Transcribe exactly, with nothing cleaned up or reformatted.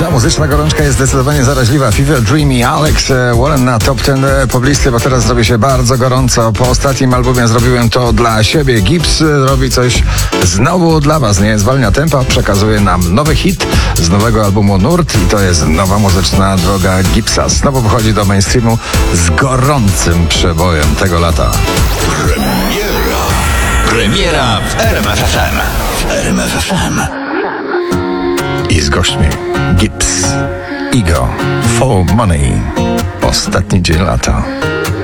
Ta muzyczna gorączka jest zdecydowanie zaraźliwa. Fever Dream i Alex Warren na top ten poblisty, bo teraz zrobi się bardzo gorąco. Po ostatnim albumie zrobiłem to dla siebie. Gibbs robi coś znowu dla was. Nie zwalnia tempa, przekazuje nam nowy hit z nowego albumu Nurt i to jest nowa muzyczna droga Gibbsa. Znowu wchodzi do mainstreamu z gorącym przebojem tego lata. Premiera. Premiera w R M F F M. W R M F F M. I z gośćmi Gibbs, Ego, For Money. Ostatni dzień lata.